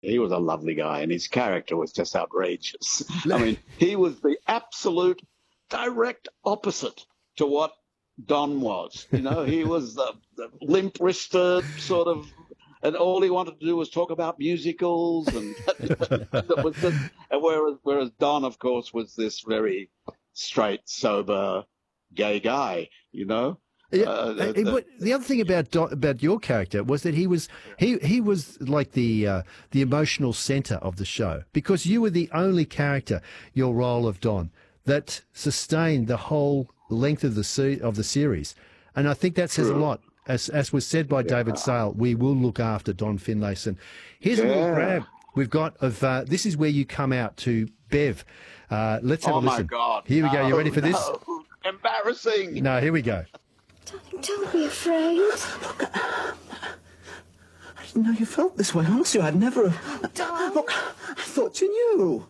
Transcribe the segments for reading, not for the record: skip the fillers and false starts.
he was a lovely guy, and his character was just outrageous. I mean, he was the absolute direct opposite to what Don was. You know, he was the limp-wristed sort of, and all he wanted to do was talk about musicals, and that was just. And whereas Don, of course, was this very straight, sober, gay guy. You know, Yeah, the but the other thing about your character was that he was like the emotional center of the show, because you were the only character, your role of Don, that sustained the whole length of the series, and I think that says a true. lot. As was said by David Yeah. Sale, we will look after Don Finlayson. Here's a little Yeah. grab we've got of this is where you come out to Bev. Let's have a Oh my listen. God. Here we go. You No, ready for this? no. Embarrassing. No, here we go. Darling, don't be afraid. I didn't know you felt this way. Honestly, I'd never. Don? Look, I thought you knew.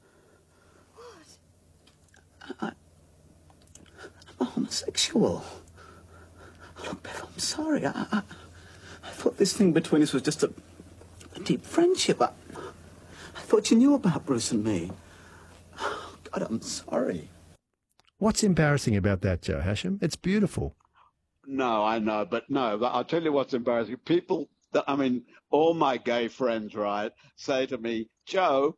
What? I'm a homosexual. Look, Bev, I'm sorry. I thought this thing between us was just a deep friendship. I thought you knew about Bruce and me. Oh, God, I'm sorry. What's embarrassing about that, Joe Hasham? It's beautiful. No, I know, but no, but I'll tell you what's embarrassing. People, I mean, all my gay friends, right, say to me, Joe,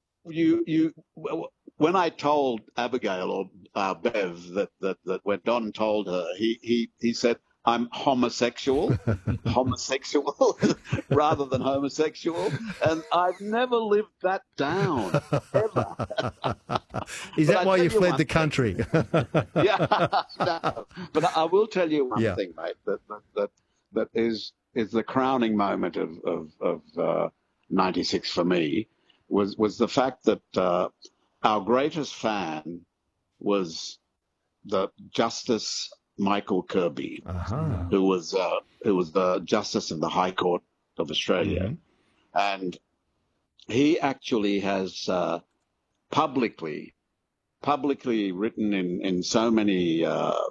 when I told Abigail or Bev that when Don told her, he said, I'm homosexual, homosexual rather than homosexual. And I've never lived that down, ever. Is But that I why tell you you fled one the thing. country? Yeah, no. But I will tell you one Yeah. thing, mate, that is the crowning moment of 96 for me was the fact that our greatest fan was the Justice Michael Kirby, Uh-huh. who was the Justice of the High Court of Australia, and he actually has publicly written in so many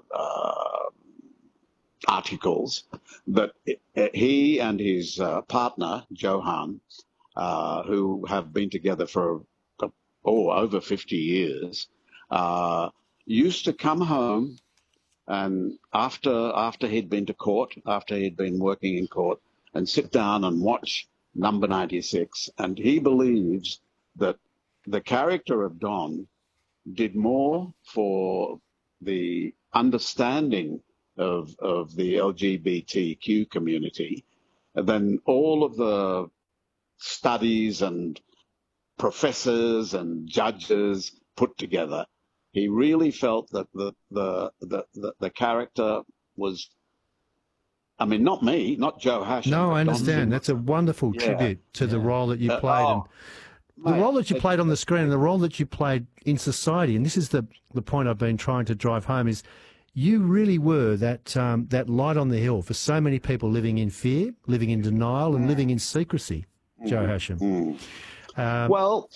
articles that he and his partner Johan, who have been together for over 50 years, used to come home and after he'd been to court, after he'd been working in court, and sit down and watch Number 96, and he believes that the character of Don did more for the understanding of the LGBTQ community than all of the studies and professors and judges put together. He really felt that the character was, I mean, not me, not Joe Hasham. No, but I Don understand. Finlay. That's a wonderful Yeah, tribute to the yeah. role that you played, and the Mate, role that you played on the screen, and the role that you played in society. And this is the point I've been trying to drive home: is you really were that light on the hill for so many people living in fear, living in denial, and living in secrecy. Joe Hasham. Well,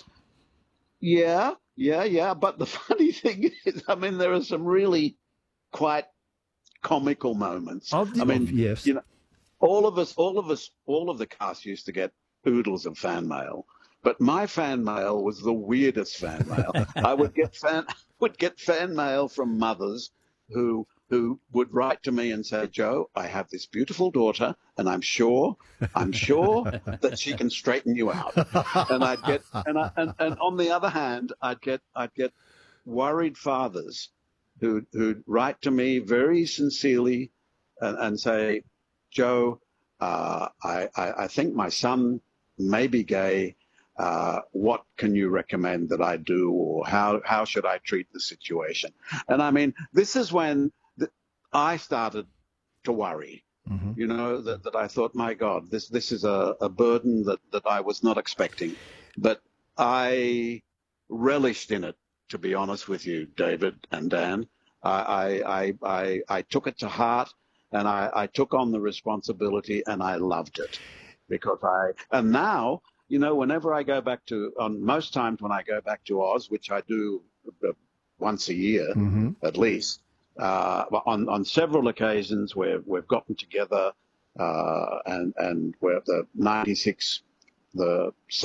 yeah. But the funny thing is, I mean, there are some really quite comical moments. I mean, yes. you know, all of the cast used to get oodles of fan mail, but my fan mail was the weirdest fan mail. I would get fan mail from mothers who would write to me and say, Joe, I have this beautiful daughter, and I'm sure that she can straighten you out. And I'd get and on the other hand, I'd get worried fathers who'd write to me very sincerely and say, Joe, I think my son may be gay. What can you recommend that I do, or how should I treat the situation? And I mean, this is when I started to worry. You know, that I thought, my God, this is a burden that I was not expecting. But I relished in it, to be honest with you, David and Dan. I took it to heart, and I took on the responsibility, and I loved it and now, you know, whenever I go back most times when I go back to Oz, which I do once a year at least, on several occasions where we've gotten together and where the 96 the